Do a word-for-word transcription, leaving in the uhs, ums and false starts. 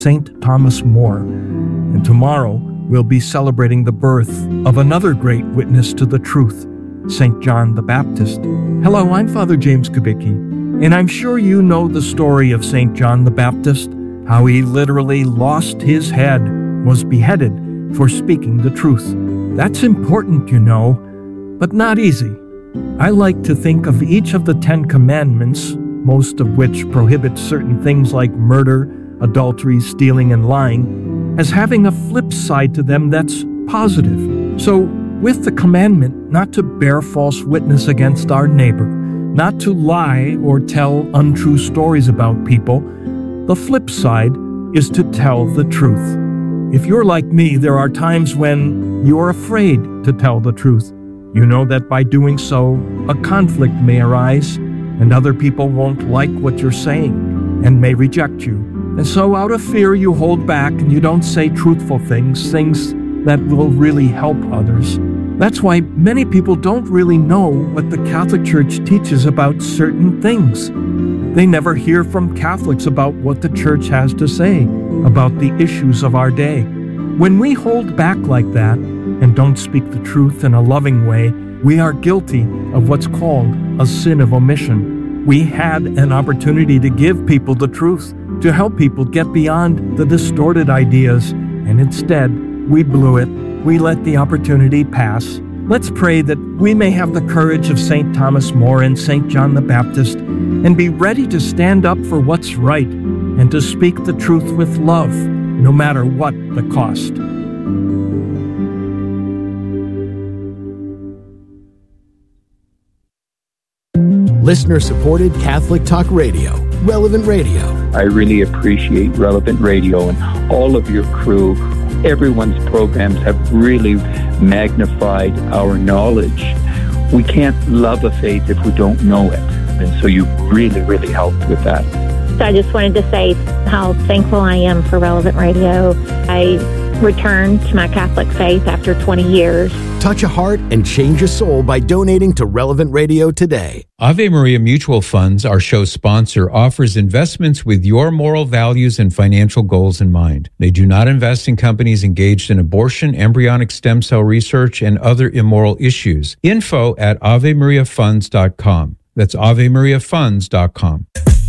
Saint Thomas More. And tomorrow, we'll be celebrating the birth of another great witness to the truth, Saint John the Baptist. Hello, I'm Father James Kubicki, and I'm sure you know the story of Saint John the Baptist, how he literally lost his head, was beheaded for speaking the truth. That's important, you know, but not easy. I like to think of each of the Ten Commandments, most of which prohibit certain things like murder, adultery, stealing, and lying, as having a flip side to them that's positive. So, with the commandment not to bear false witness against our neighbor, not to lie or tell untrue stories about people, the flip side is to tell the truth. If you're like me, there are times when you're afraid to tell the truth. You know that by doing so, a conflict may arise, and other people won't like what you're saying and may reject you. And so out of fear, you hold back and you don't say truthful things, things that will really help others. That's why many people don't really know what the Catholic Church teaches about certain things. They never hear from Catholics about what the Church has to say about the issues of our day. When we hold back like that and don't speak the truth in a loving way, we are guilty of what's called a sin of omission. We had an opportunity to give people the truth, to help people get beyond the distorted ideas, and instead, we blew it. We let the opportunity pass. Let's pray that we may have the courage of Saint Thomas More and Saint John the Baptist and be ready to stand up for what's right and to speak the truth with love, no matter what the cost. Listener-supported Catholic Talk Radio, Relevant Radio. I really appreciate Relevant Radio and all of your crew. Everyone's programs have really magnified our knowledge. We can't love a faith if we don't know it. And so you really, really helped with that. So I just wanted to say how thankful I am for Relevant Radio. I returned to my Catholic faith after twenty years. Touch a heart and change a soul by donating to Relevant Radio today. Ave Maria Mutual Funds, our show sponsor, offers investments with your moral values and financial goals in mind. They do not invest in companies engaged in abortion, embryonic stem cell research, and other immoral issues. Info at ave maria funds dot com. That's ave maria funds dot com.